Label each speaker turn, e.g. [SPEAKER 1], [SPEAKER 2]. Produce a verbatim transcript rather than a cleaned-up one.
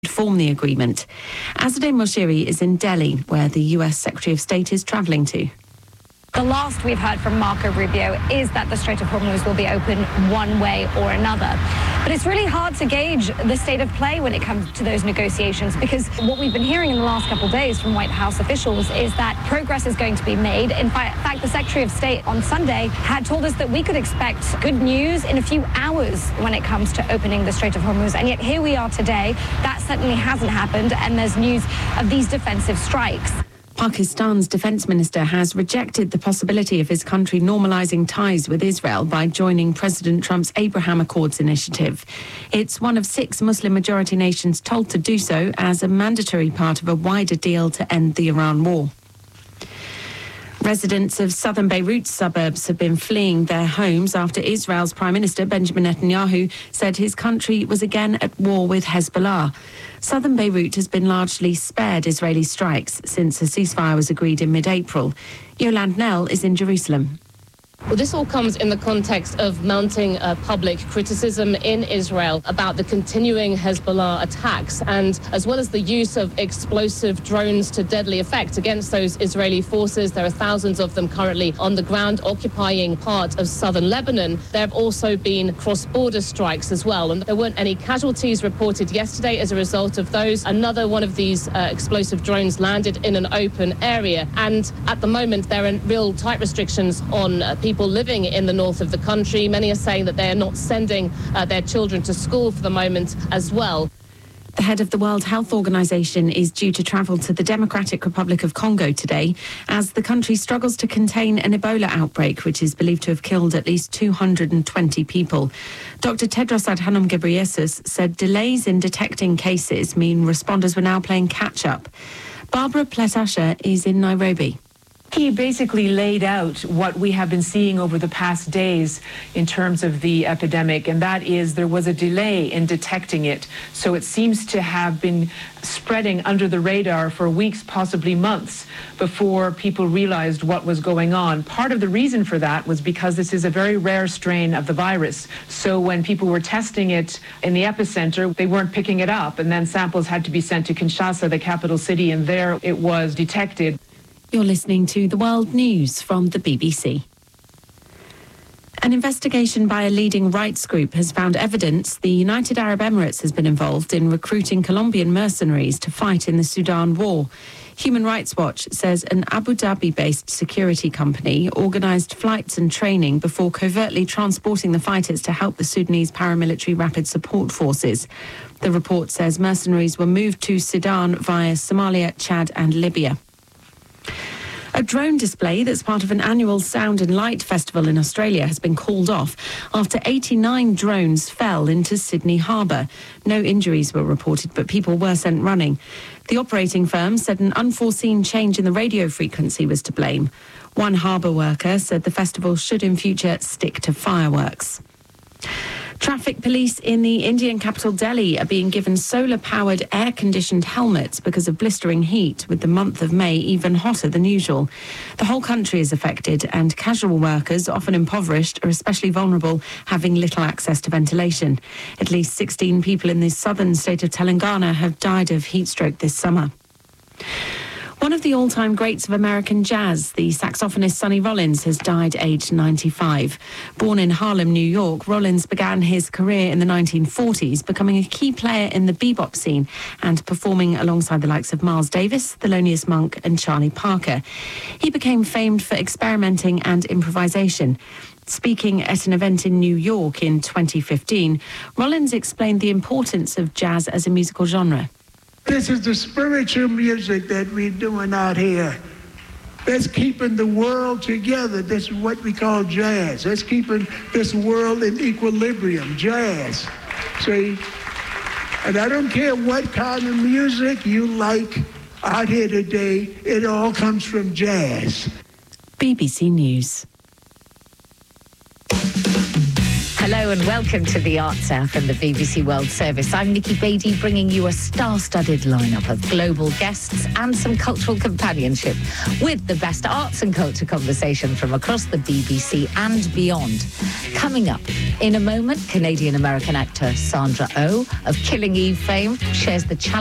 [SPEAKER 1] form the agreement. Azadeh Moshiri is in Delhi, where the U S Secretary of State is travelling to.
[SPEAKER 2] The last we've heard from Marco Rubio is that the Strait of Hormuz will be open one way or another. But it's really hard to gauge the state of play when it comes to those negotiations, because what we've been hearing in the last couple of days from White House officials is that progress is going to be made. In fact, the Secretary of State on Sunday had told us that we could expect good news in a few hours when it comes to opening the Strait of Hormuz. And yet here we are today. That certainly hasn't happened, and there's news of these defensive strikes.
[SPEAKER 1] Pakistan's defence minister has rejected the possibility of his country normalising ties with Israel by joining President Trump's Abraham Accords initiative. It's one of six Muslim-majority nations told to do so as a mandatory part of a wider deal to end the Iran war. Residents of southern Beirut's suburbs have been fleeing their homes after Israel's Prime Minister Benjamin Netanyahu said his country was again at war with Hezbollah. Southern Beirut has been largely spared Israeli strikes since a ceasefire was agreed in mid-April. Yolande Nell is in Jerusalem.
[SPEAKER 3] Well, this all comes in the context of mounting uh, public criticism in Israel about the continuing Hezbollah attacks, and as well as the use of explosive drones to deadly effect against those Israeli forces. There are thousands of them currently on the ground occupying part of southern Lebanon. There have also been cross-border strikes as well, and there weren't any casualties reported yesterday as a result of those. Another one of these uh, explosive drones landed in an open area, and at the moment there are real tight restrictions on uh, people People living in the north of the country. Many are saying that they are not sending uh, their children to school for the moment as well.
[SPEAKER 1] The head of the World Health Organization is due to travel to the Democratic Republic of Congo today as the country struggles to contain an Ebola outbreak, which is believed to have killed at least two hundred twenty people. Doctor Tedros Adhanom Ghebreyesus said delays in detecting cases mean responders were now playing catch-up. Barbara Pletasher is in Nairobi.
[SPEAKER 4] He basically laid out what we have been seeing over the past days in terms of the epidemic, and that is there was a delay in detecting it. So it seems to have been spreading under the radar for weeks, possibly months, before people realized what was going on. Part of the reason for that was because this is a very rare strain of the virus. So when people were testing it in the epicenter, they weren't picking it up, and then samples had to be sent to Kinshasa, the capital city, and there it was detected.
[SPEAKER 1] You're listening to The World News from the B B C. An investigation by a leading rights group has found evidence the United Arab Emirates has been involved in recruiting Colombian mercenaries to fight in the Sudan war. Human Rights Watch says an Abu Dhabi-based security company organised flights and training before covertly transporting the fighters to help the Sudanese paramilitary rapid support forces. The report says mercenaries were moved to Sudan via Somalia, Chad and Libya. A drone display that's part of an annual Sound and Light Festival in Australia has been called off after eighty-nine drones fell into Sydney Harbour. No injuries were reported, but people were sent running. The operating firm said an unforeseen change in the radio frequency was to blame. One harbour worker said the festival should in future stick to fireworks. Traffic police in the Indian capital Delhi are being given solar-powered air-conditioned helmets because of blistering heat, with the month of May even hotter than usual. The whole country is affected, and casual workers, often impoverished, are especially vulnerable, having little access to ventilation. At least sixteen people in the southern state of Telangana have died of heat stroke this summer. One of the all-time greats of American jazz, the saxophonist Sonny Rollins, has died aged ninety-five. Born in Harlem, New York, Rollins began his career in the nineteen forties, becoming a key player in the bebop scene and performing alongside the likes of Miles Davis, Thelonious Monk and Charlie Parker. He became famed for experimenting and improvisation. Speaking at an event in New York in twenty fifteen, Rollins explained the importance of jazz as a musical genre.
[SPEAKER 5] This is the spiritual music that we're doing out here. That's keeping the world together. This is what we call jazz. That's keeping this world in equilibrium, jazz. See? And I don't care what kind of music you like out here today, it all comes from jazz.
[SPEAKER 1] B B C News.
[SPEAKER 6] Hello and welcome to the Arts Hour from the B B C World Service. I'm Nikki Beattie, bringing you a star-studded lineup of global guests and some cultural companionship with the best arts and culture conversation from across the B B C and beyond. Coming up in a moment, Canadian-American actor Sandra Oh of Killing Eve fame shares the challenge